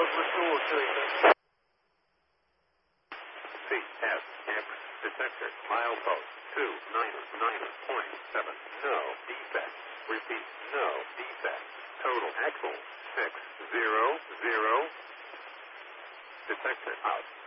restored doing this. CSX detector, milepost 299.7. No defects. Repeat, no defects. Total axle 600. Detector out.